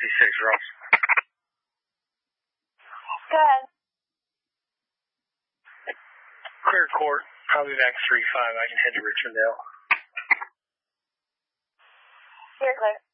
Ross. Go ahead. Clear court. I'll be back 3-5. I can head to Richmondale. You're clear.